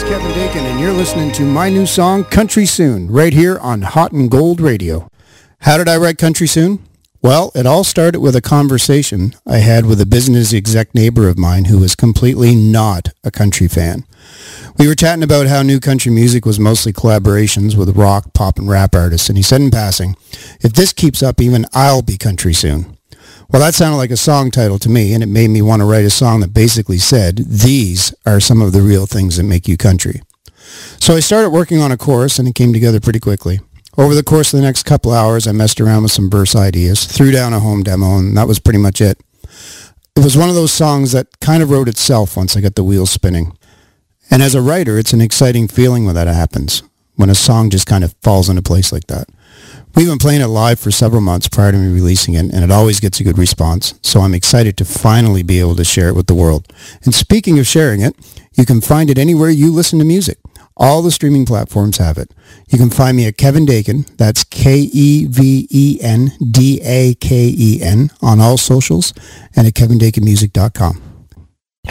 Kevin Dakin, and you're listening to my new song, Country Soon, right here on Hot and Gold Radio. How did I write Country Soon? Well, it all started with a conversation I had with a business exec neighbor of mine who was completely not a country fan. We were chatting about how new country music was mostly collaborations with rock, pop, and rap artists, and he said in passing, if this keeps up, even I'll be country soon. Well, that sounded like a song title to me, and it made me want to write a song that basically said, these are some of the real things that make you country. So I started working on a chorus, and it came together pretty quickly. Over the course of the next couple hours, I messed around with some verse ideas, threw down a home demo, and that was pretty much it. It was one of those songs that kind of wrote itself once I got the wheels spinning. And as a writer, it's an exciting feeling when that happens, when a song just kind of falls into place like that. We've been playing it live for several months prior to me releasing it, and it always gets a good response, so I'm excited to finally be able to share it with the world. And speaking of sharing it, you can find it anywhere you listen to music. All the streaming platforms have it. You can find me at Kevin Dakin, that's KevenDaken, on all socials, and at kevindakenmusic.com.